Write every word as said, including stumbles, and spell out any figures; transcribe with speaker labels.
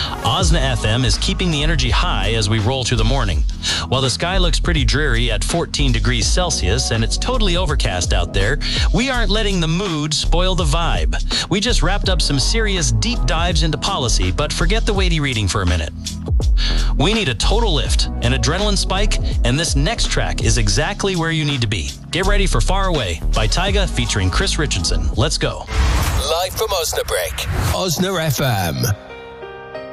Speaker 1: Osna F M is keeping the energy high as we roll through the morning. While the sky looks pretty dreary at fourteen degrees Celsius and it's totally overcast out there, we aren't letting the mood spoil the vibe. We just wrapped up some serious deep dives into policy, but forget the weighty reading for a minute. We need a total lift, an adrenaline spike, and this next track is exactly where you need to be. Get ready for Far Away by Tyga featuring Chris Richardson. Let's go.
Speaker 2: Live from Osnabrück, Osna F M.